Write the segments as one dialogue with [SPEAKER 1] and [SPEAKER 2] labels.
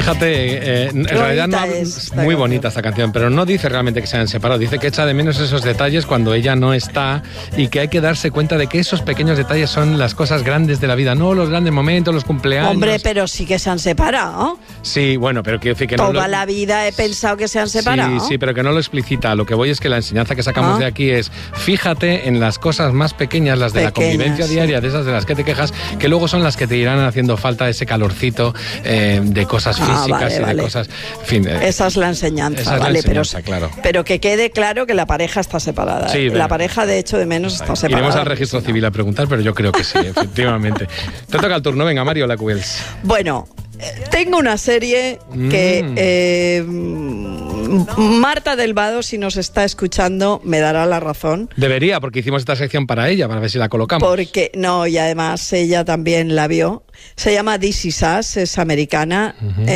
[SPEAKER 1] Fíjate, en realidad no, es muy bonita esta canción, pero no dice realmente que se han separado, dice que echa de menos esos detalles cuando ella no está y que hay que darse cuenta de que esos pequeños detalles son las cosas grandes de la vida, no los grandes momentos, los cumpleaños.
[SPEAKER 2] Hombre, pero sí que se han separado.
[SPEAKER 1] Sí, bueno, pero quiero decir que
[SPEAKER 2] toda la vida he pensado que se han separado.
[SPEAKER 1] Sí, pero que no lo explicita. Lo que voy es que la enseñanza que sacamos de aquí es fíjate en las cosas más pequeñas, las de la convivencia diaria, de esas de las que te quejas, que luego son las que te irán haciendo falta ese calorcito de cosas físicas y de cosas... En fin,
[SPEAKER 2] esa es la enseñanza,
[SPEAKER 1] esa es la enseñanza, claro.
[SPEAKER 2] Pero que quede claro que la pareja está separada.
[SPEAKER 1] Sí,
[SPEAKER 2] la pareja, de hecho, de menos está separada.
[SPEAKER 1] Iremos al registro civil a preguntar, pero yo creo que sí, efectivamente. Te toca el turno, venga, Mario Lacuels.
[SPEAKER 2] Bueno, tengo una serie que Marta del Vado, si nos está escuchando, me dará la razón.
[SPEAKER 1] Debería, porque hicimos esta sección para ella, para ver si la colocamos.
[SPEAKER 2] Porque, no, y además ella también la vio. Se llama This Is Us, es americana.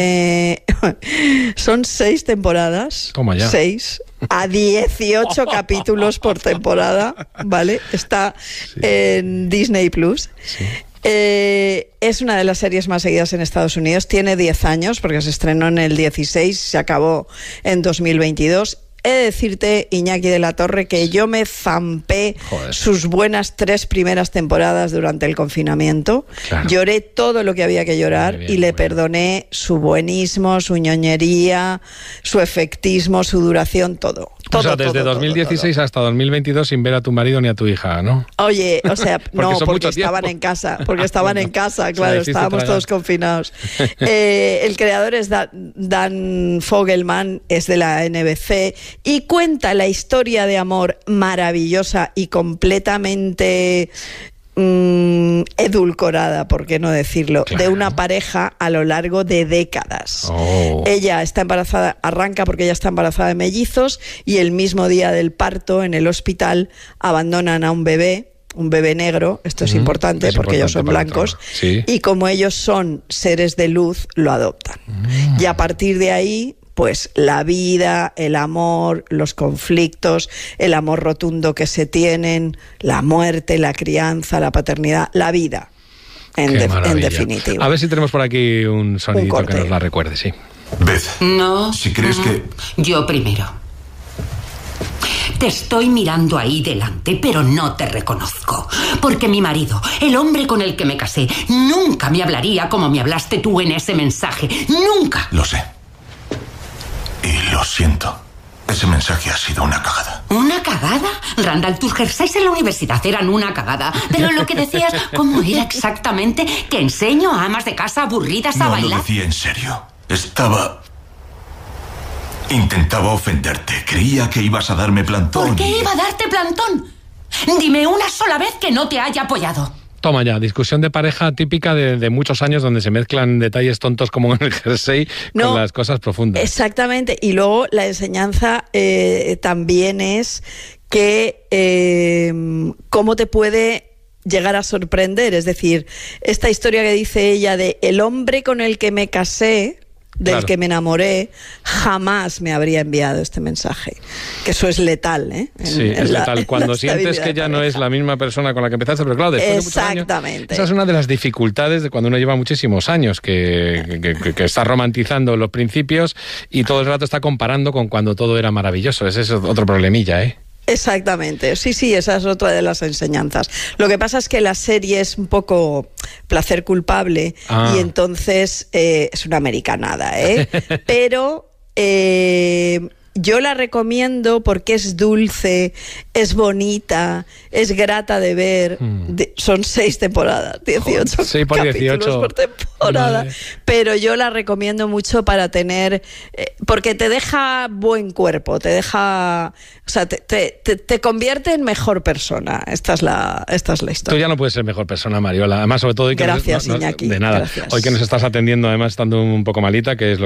[SPEAKER 2] Son 6 temporadas.
[SPEAKER 1] Toma ya.
[SPEAKER 2] 6 a 18 capítulos por temporada, ¿vale? Está en Disney Plus. Sí. Es una de las series más seguidas en Estados Unidos. Tiene 10 años porque se estrenó en el 16, se acabó en 2022. He de decirte, Iñaki de la Torre, que yo me zampé sus buenas 3 primeras temporadas durante el confinamiento. Claro. Lloré todo lo que había que llorar y le perdoné su buenismo, su ñoñería, su efectismo, su duración, todo.
[SPEAKER 1] O sea, desde 2016 hasta 2022 sin ver a tu marido ni a tu hija, ¿no?
[SPEAKER 2] Oye, o sea, porque estaban en casa, claro, estábamos todos confinados. El creador es Dan Fogelman, es de la NBC y cuenta la historia de amor maravillosa y completamente edulcorada, por qué no decirlo, de una pareja a lo largo de décadas. Ella está embarazada, arranca porque ella está embarazada de mellizos y el mismo día del parto en el hospital abandonan a un bebé negro, esto es importante porque ellos son blancos, y como ellos son seres de luz, lo adoptan. Y a partir de ahí, pues la vida, el amor, los conflictos, el amor rotundo que se tienen, la muerte, la crianza, la paternidad, la vida, en definitiva.
[SPEAKER 1] A ver si tenemos por aquí un sonidito que nos la recuerde, sí.
[SPEAKER 3] Beth,
[SPEAKER 4] no.
[SPEAKER 3] Si crees que...
[SPEAKER 4] Yo primero. Te estoy mirando ahí delante, pero no te reconozco. Porque mi marido, el hombre con el que me casé, nunca me hablaría como me hablaste tú en ese mensaje. ¡Nunca!
[SPEAKER 3] Lo sé. Y lo siento. Ese mensaje ha sido una cagada.
[SPEAKER 4] ¿Una cagada? Randall, tus jerseys en la universidad eran una cagada. Pero lo que decías, ¿cómo era exactamente? ¿Que enseño a amas de casa aburridas a bailar?
[SPEAKER 3] No lo decía en serio. Intentaba ofenderte. Creía que ibas a darme plantón.
[SPEAKER 4] ¿Por qué iba a darte plantón? Dime una sola vez que no te haya apoyado.
[SPEAKER 1] Toma ya, discusión de pareja típica de muchos años donde se mezclan detalles tontos como en el jersey con las cosas profundas.
[SPEAKER 2] Exactamente, y luego la enseñanza también es que cómo te puede llegar a sorprender, es decir, esta historia que dice ella de el hombre con el que me casé, del que me enamoré, jamás me habría enviado este mensaje. Que eso es letal, ¿eh?
[SPEAKER 1] Es letal. Cuando sientes que ya no es la misma persona con la que empezaste, pero claro, después de muchos años... Esa es una de las dificultades de cuando uno lleva muchísimos años, que está romantizando los principios y todo el rato está comparando con cuando todo era maravilloso. Ese es otro problemilla, ¿eh?
[SPEAKER 2] Exactamente, sí, esa es otra de las enseñanzas. Lo que pasa es que la serie es un poco placer culpable y entonces es una americanada, ¿eh? Pero yo la recomiendo porque es dulce, es bonita, es grata de ver. Son 6 temporadas, 18 capítulos por temporada. Pero yo la recomiendo mucho para tener... porque te deja buen cuerpo, te deja... O sea, te convierte en mejor persona. Esta es la historia.
[SPEAKER 1] Tú ya no puedes ser mejor persona, Mariola. Además, sobre todo hoy que
[SPEAKER 2] Gracias, Iñaki.
[SPEAKER 1] De nada.
[SPEAKER 2] Gracias.
[SPEAKER 1] Hoy que nos estás atendiendo, además, estando un poco malita, que es lo